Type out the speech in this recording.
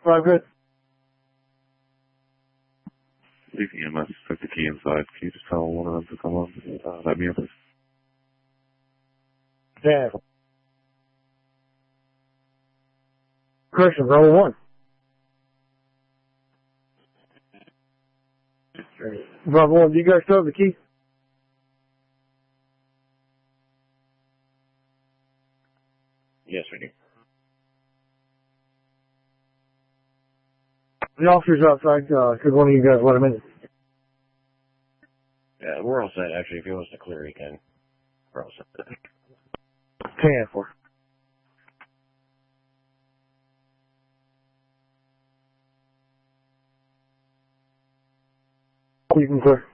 5 good. Leave EMS, took the key inside. Can you just tell one of them to come up? Let me up, please. Yeah. Correction, Bravo 1. Bravo 1, do you guys still have the key? Yes, we do. The officer's outside, could one of you guys let him in? Yeah, we're all set, actually. If he wants to clear, he can. We're all set. 10-4. You can clear.